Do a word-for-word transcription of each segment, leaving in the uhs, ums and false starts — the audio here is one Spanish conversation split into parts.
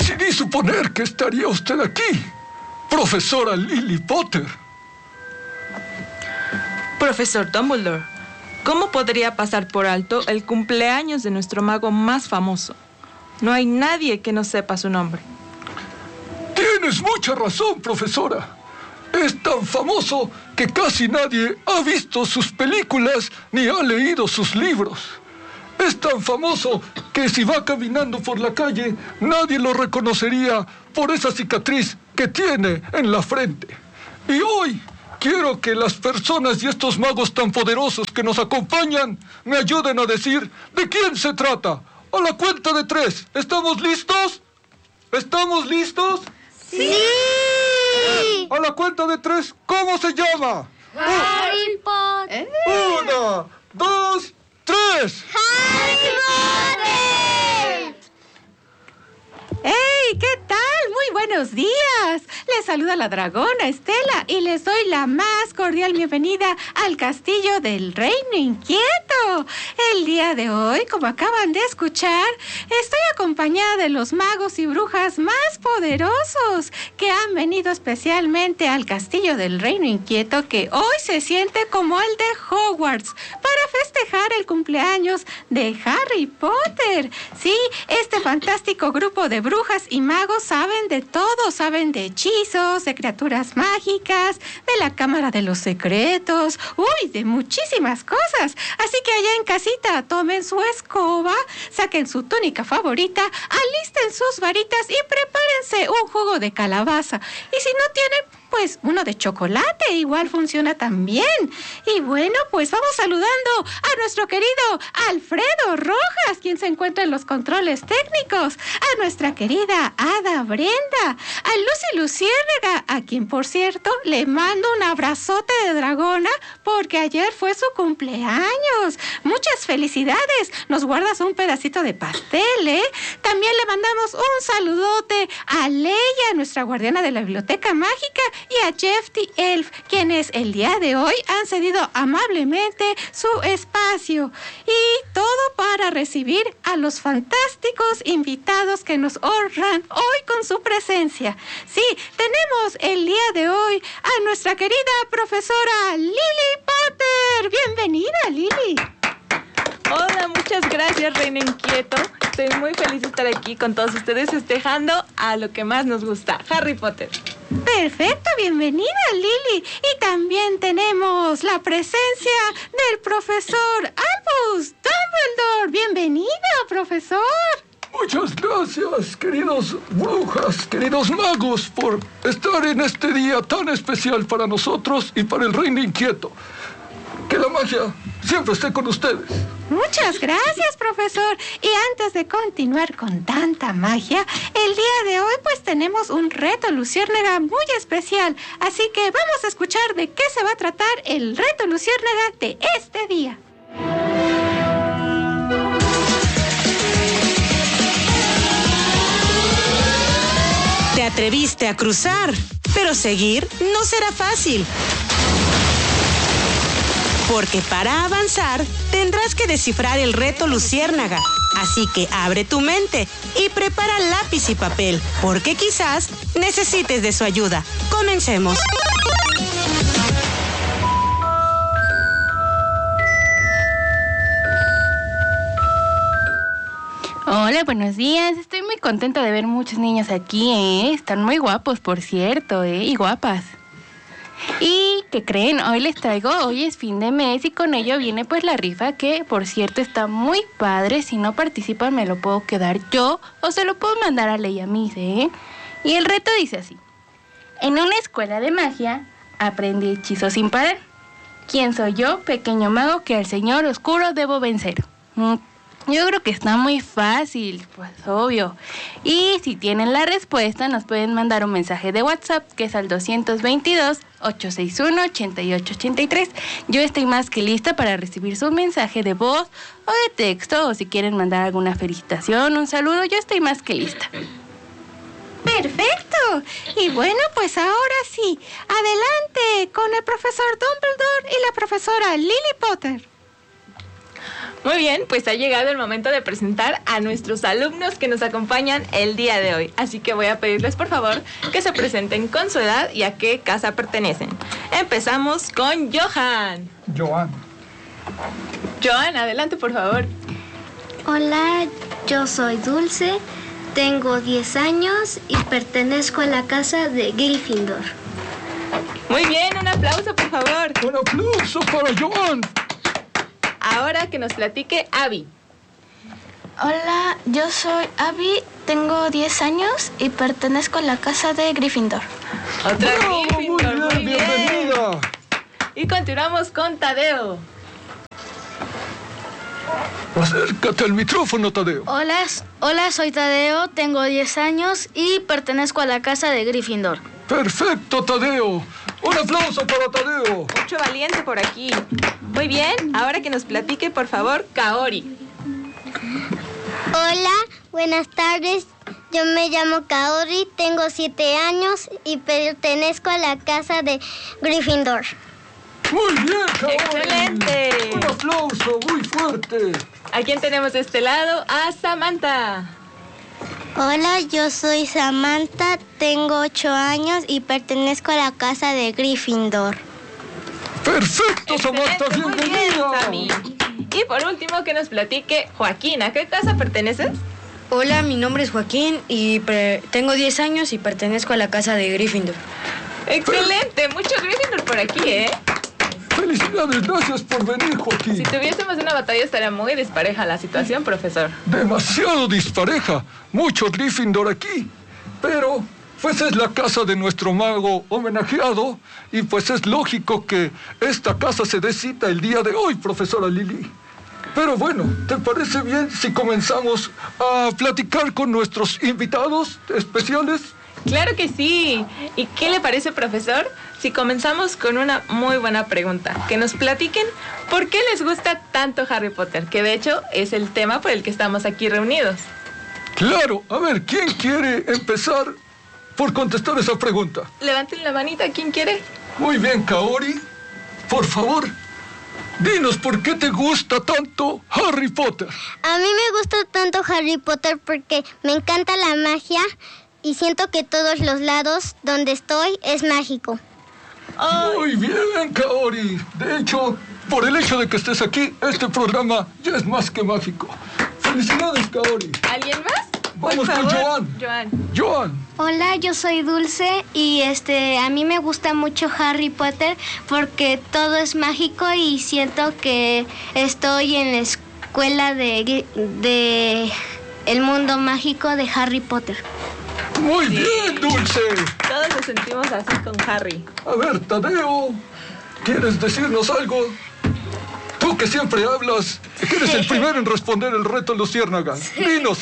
Decidí suponer que estaría usted aquí, profesora Lily Potter. Profesor Dumbledore, ¿cómo podría pasar por alto el cumpleaños de nuestro mago más famoso? No hay nadie que no sepa su nombre. Tienes mucha razón, profesora. Es tan famoso que casi nadie ha visto sus películas ni ha leído sus libros. Es tan famoso que si va caminando por la calle, nadie lo reconocería por esa cicatriz que tiene en la frente. Y hoy quiero que las personas y estos magos tan poderosos que nos acompañan me ayuden a decir de quién se trata. A la cuenta de tres. ¿Estamos listos? ¿Estamos listos? ¡Sí! A la cuenta de tres, ¿cómo se llama? ¡Harry Potter! Una, dos, tres. ¡Harry Potter! ¡Hey! ¿Qué tal? Muy buenos días. Les saluda la dragona Estela y les doy la más cordial bienvenida al Castillo del Reino Inquieto. El día de hoy, como acaban de escuchar, estoy acompañada de los magos y brujas más poderosos que han venido especialmente al Castillo del Reino Inquieto, que hoy se siente como el de Hogwarts, para festejar el cumpleaños de Harry Potter. Sí, este fantástico grupo de brujas y magos saben de todo, saben de hechizos, de criaturas mágicas, de la Cámara de los Secretos, uy, de muchísimas cosas. Así que allá en casita tomen su escoba, saquen su túnica favorita, alisten sus varitas y prepárense un jugo de calabaza. Y si no tienen, pues uno de chocolate igual funciona también. Y bueno, pues vamos saludando a nuestro querido Alfredo Rojas, quien se encuentra en los controles técnicos, a nuestra querida Hada Brenda, a Lucy Luciérnaga, a quien por cierto le mando un abrazote de dragona porque ayer fue su cumpleaños. Muchas felicidades, nos guardas un pedacito de pastel, ¿eh? También le mandamos un saludote a Leia, nuestra guardiana de la biblioteca mágica, y a Jeff the Elf, quienes el día de hoy han cedido amablemente su espacio. Y todo para recibir a los fantásticos invitados que nos honran hoy con su presencia. Sí, tenemos el día de hoy a nuestra querida profesora Lily Potter. Bienvenida, Lily. Hola, muchas gracias, Reino Inquieto. Estoy muy feliz de estar aquí con todos ustedes festejando a lo que más nos gusta, Harry Potter. Perfecto, bienvenida, Lily. Y también tenemos la presencia del profesor Albus Dumbledore. Bienvenido, profesor. Muchas gracias, queridos brujas, queridos magos, por estar en este día tan especial para nosotros y para el Reino Inquieto. Que la magia siempre esté con ustedes. Muchas gracias, profesor. Y antes de continuar con tanta magia, el día de hoy pues tenemos un reto luciérnaga muy especial. Así que vamos a escuchar de qué se va a tratar el reto luciérnaga de este día. Te atreviste a cruzar, pero seguir no será fácil. Porque para avanzar tendrás que descifrar el reto luciérnaga. Así que abre tu mente y prepara lápiz y papel, porque quizás necesites de su ayuda. Comencemos. Hola, buenos días. Estoy muy contenta de ver muchos niños aquí, ¿eh? Están muy guapos, por cierto, ¿eh? Y guapas. ¿Y qué creen? Hoy les traigo, hoy es fin de mes y con ello viene pues la rifa que, por cierto, está muy padre. Si no participan me lo puedo quedar yo o se lo puedo mandar a Leia Miss, ¿eh? Y el reto dice así. En una escuela de magia aprendí hechizos sin parar. ¿Quién soy yo, pequeño mago, que al señor oscuro debo vencer? Mm, Yo creo que está muy fácil, pues obvio. Y si tienen la respuesta, nos pueden mandar un mensaje de WhatsApp, que es al dos dos dos, ocho seis uno, ocho ocho ocho tres. Yo estoy más que lista para recibir su mensaje de voz o de texto, o si quieren mandar alguna felicitación, un saludo, yo estoy más que lista. ¡Perfecto! Y bueno, pues ahora sí, adelante con el profesor Dumbledore y la profesora Lily Potter. Muy bien, pues ha llegado el momento de presentar a nuestros alumnos que nos acompañan el día de hoy. Así que voy a pedirles, por favor, que se presenten con su edad y a qué casa pertenecen. Empezamos con Johan. Joan. Johan, adelante, por favor. Hola, yo soy Dulce, tengo diez años y pertenezco a la casa de Gryffindor. Muy bien, un aplauso, por favor. Un aplauso para Joan. Ahora que nos platique Abby. Hola, yo soy Abby, tengo diez años y pertenezco a la casa de Gryffindor. Otra Bravo, Gryffindor, muy bien, bienvenida. Y continuamos con Tadeo. Acércate al micrófono, Tadeo. Hola, hola, soy Tadeo, tengo diez años y pertenezco a la casa de Gryffindor. Perfecto, Tadeo. Un aplauso para Tadeo. Mucho valiente por aquí. Muy bien, ahora que nos platique, por favor, Kaori. Hola, buenas tardes. Yo me llamo Kaori, tengo siete años y pertenezco a la casa de Gryffindor. Muy bien, Kaori. ¡Excelente! Un aplauso muy fuerte. ¿A quién tenemos de este lado? A Samantha. Hola, yo soy Samantha, tengo ocho años y pertenezco a la casa de Gryffindor. Perfecto, Samantha, Excelente, muy bien, bienvenida. Sammy. Y por último, que nos platique Joaquín. ¿A qué casa perteneces? Hola, mi nombre es Joaquín y pre- tengo diez años y pertenezco a la casa de Gryffindor. Excelente, mucho Gryffindor por aquí, ¿eh? Felicidades, gracias por venir, Joaquín. Si tuviésemos una batalla estaría muy dispareja la situación, profesor. Demasiado dispareja, mucho Gryffindor aquí, pero pues es la casa de nuestro mago homenajeado y pues es lógico que esta casa se dé cita el día de hoy, profesora Lili. Pero bueno, ¿te parece bien si comenzamos a platicar con nuestros invitados especiales? Claro que sí. ¿Y qué le parece, profesor, si comenzamos con una muy buena pregunta? Que nos platiquen por qué les gusta tanto Harry Potter, que de hecho es el tema por el que estamos aquí reunidos. Claro, a ver, ¿quién quiere empezar por contestar esa pregunta? Levanten la manita, ¿quién quiere? Muy bien, Kaori, por favor, dinos por qué te gusta tanto Harry Potter. A mí me gusta tanto Harry Potter porque me encanta la magia y siento que todos los lados donde estoy es mágico. Muy bien, Kaori. De hecho, por el hecho de que estés aquí, este programa ya es más que mágico. Felicidades, Kaori. ¿Alguien más? Vamos Por con favor, Joan. Joan. Joan. Hola, yo soy Dulce y este a mí me gusta mucho Harry Potter porque todo es mágico y siento que estoy en la escuela de, de el mundo mágico de Harry Potter. Muy Sí. bien, Dulce. Todos nos sentimos así con Harry. A ver, Tadeo, ¿quieres decirnos algo? Tú que siempre hablas, que eres el primero en responder el reto Luciérnaga. Dinos.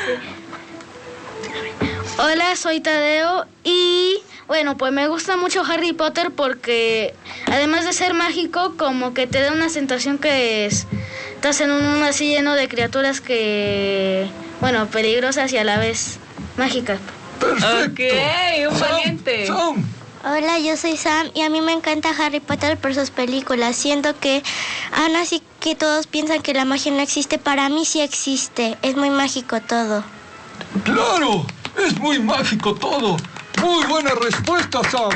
Hola, soy Tadeo y bueno, pues me gusta mucho Harry Potter porque además de ser mágico, como que te da una sensación que es, estás en un mundo así lleno de criaturas que, bueno, peligrosas y a la vez mágicas. Perfecto. Ok, un Sam, valiente. Sam. Hola, yo soy Sam y a mí me encanta Harry Potter por sus películas. Siento que aún así que todos piensan que la magia no existe, para mí sí existe. Es muy mágico todo. Claro, es muy mágico todo. Muy buena respuesta, Sam.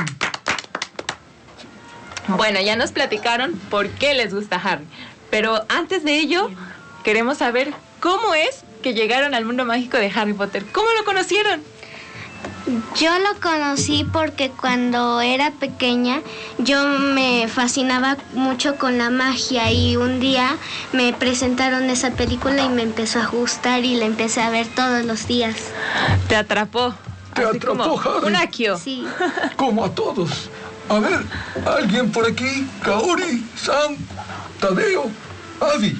Bueno, ya nos platicaron por qué les gusta Harry. Pero antes de ello, queremos saber cómo es que llegaron al mundo mágico de Harry Potter. ¿Cómo lo conocieron? Yo lo conocí porque cuando era pequeña yo me fascinaba mucho con la magia y un día me presentaron esa película y me empezó a gustar y la empecé a ver todos los días. Te atrapó. Te Así atrapó, como Harry. un Akio. Sí. Como a todos. A ver, alguien por aquí. Kaori, Sam, Tadeo, Abby.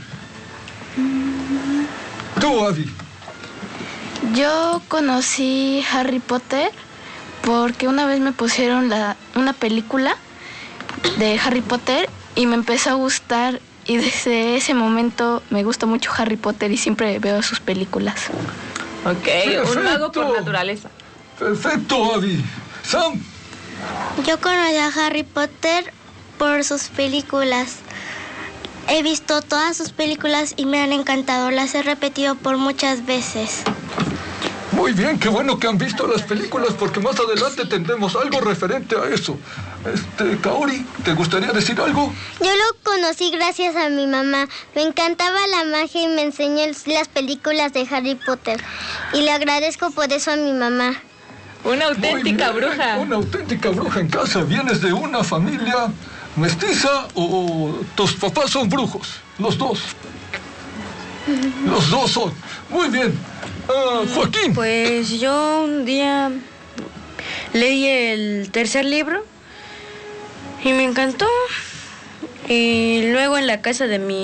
Tú, Abby. Yo conocí Harry Potter porque una vez me pusieron la, una película de Harry Potter y me empezó a gustar y desde ese momento me gusta mucho Harry Potter y siempre veo sus películas. Ok, Perfecto. un mago por naturaleza. Perfecto, Abby. Sam. Yo conocí a Harry Potter por sus películas He visto todas sus películas y me han encantado. Las he repetido por muchas veces. Muy bien, qué bueno que han visto las películas porque más adelante tendremos algo referente a eso. Este, Kaori, ¿te gustaría decir algo? Yo lo conocí gracias a mi mamá. Me encantaba la magia y me enseñó las películas de Harry Potter. Y le agradezco por eso a mi mamá. Una auténtica Muy bien, bruja. Una auténtica bruja en casa. ¿Vienes de una familia mestiza o tus papás son brujos? Los dos. Los dos son. Muy bien. Ah, Joaquín. Pues yo un día leí el tercer libro y me encantó. Y luego en la casa de mi